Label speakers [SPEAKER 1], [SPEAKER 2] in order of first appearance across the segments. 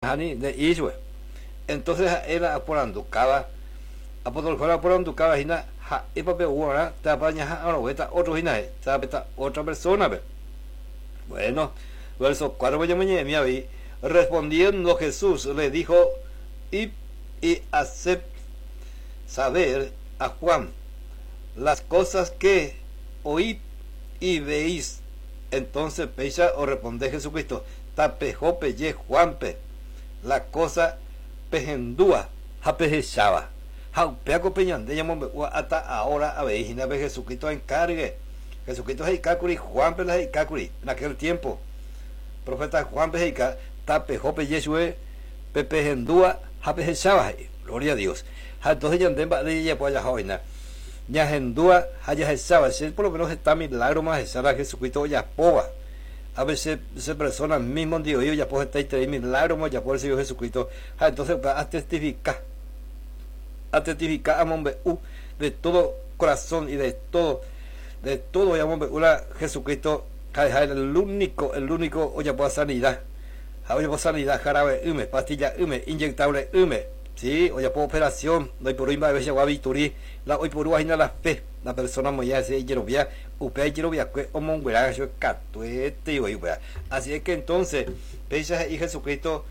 [SPEAKER 1] hani de iswe. Entonces él aporanducaba, apóstol Juan aporanducaba hina ha ipape uara tapaña ha ahora otro hina tapeta otra persona ve. Bueno, verso 4 vi, respondiendo Jesús le dijo, y haced saber a Juan las cosas que oíd y veis. Entonces pecha o responde Jesucristo, tapejope ye Juanpe, la cosa pejendúa, japejechaba. Jaupeaco peñande llamó hasta ahora a veijina ve Jesucristo encargue. Jesucristo heikakuri, Juanpe la heikakuri, en aquel tiempo. Profeta Juan pejeika, tapejope yeshue, pepejendúa, japejechaba. Gloria a Dios. Entonces yandemba de ella pues allá joina. Yahendúa, hayajechaba. Si por lo menos está milagro más echar a Jesucristo ya poba. A veces se personas mismos digo yo ya puedo estar y milagro más ya por el Señor Jesucristo. Entonces a testificar a Mombe de todo corazón y de todo ya Mombe Jesucristo el único oye por sanidad. Oye por sanidad jarabe pastilla inyectable sí, oye por operación, no hay por a veces va a victoria, la hoy por una la fe, la persona muy ya se yerovia, upea yerovia que o monguera yo catuete y oiga. Así es que entonces, pecha y Jesucristo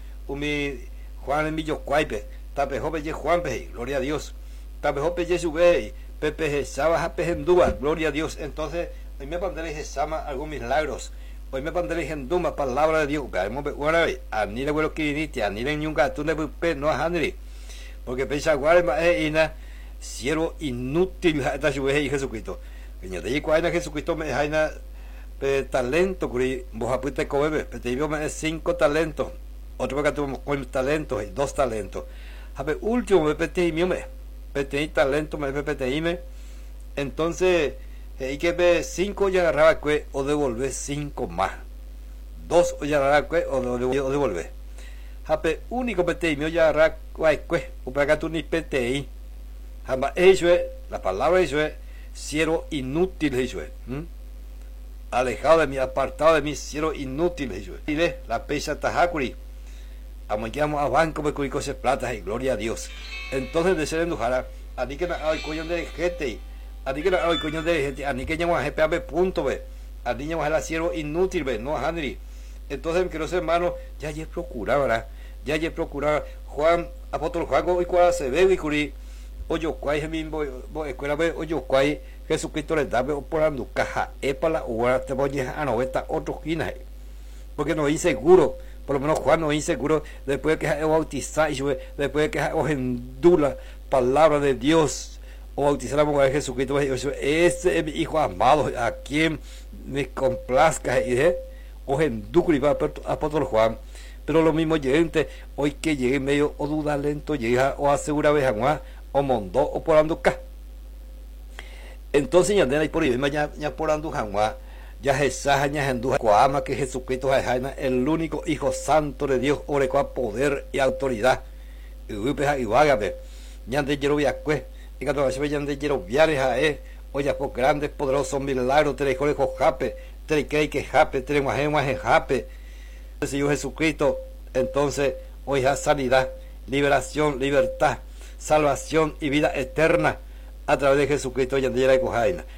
[SPEAKER 1] Juan en millo cuaipe, tapejope ye Juan pe, gloria a Dios. Tapejope ye sube, pepe saba japejendúa, gloria a Dios. Entonces, hoy me pondré jesama algún milagros. Hoy me pondré en duma palabra de Dios. Bueno, ni le vuelo que ni le nunca tú le no a Henry. Porque pensa guarda ina siervo inútil esta sube y Jesucristo. Que yo te digo a Jesucristo me jaina talento curi bojapute coebe, te digo me 5 talentos. Otro que tuvo con talentos y 2 talentos. A ver, último me pete me pete talento me pete. Entonces hay que ver 5 ya agarraba que o devolver 5 más. 2 ya agarraba que o devolver. Hape único pete mío ya agarraba que o para que tú ni pete. Jamás eso es la palabra eso es siervo inútil eso es. Alejado de mí, apartado de mí, siervo inútil eso es. Y ve la pecha tajacuri. Amoyamos a banco me cuico se plata y gloria a Dios. Entonces de ser endujara, a ti que no hay coño de gente. A ti que no hay coño de gente, a ti que llamo a GPAB punto, ve. A ti llamo a la siervo inútil, ve, no a Henry. Entonces, queridos hermanos, ya procuraba, ¿verdad? Ya procuraba. Juan, apóstol Juan, hoy cuál se ve, y oyo cuay, escuela, ve, oyo cuay, Jesucristo le da, por ando, caja, épala, o te voy a noventa otros quinas. Porque no es seguro, por lo menos Juan no es seguro, después de que bautizar, después de que ogendula palabra de Dios. O bautizar a la mujer de Jesucristo, ese es mi hijo amado, a quien me complazca, o en Ducri, apóstol Juan, pero lo mismo gente, hoy que llegue medio o duda lento, llega o asegura vejanua, o mondó, o por anduca. Entonces, ya de ahí por ahí, ya por andujanua, ya Jesús, ya Hendúa, Coama, que Jesucristo es el único Hijo Santo de Dios, orecua poder y autoridad, y vágame, ya de Yerobiacue. Y cuando se veían de lleno viajes a él, oye, por grandes, poderosos milagros, te dejó lejos jape, te creí que jape, te guaje jape. El Señor Jesucristo, entonces, hoy ya sanidad, liberación, libertad, salvación y vida eterna a través de Jesucristo y de la Cojaina.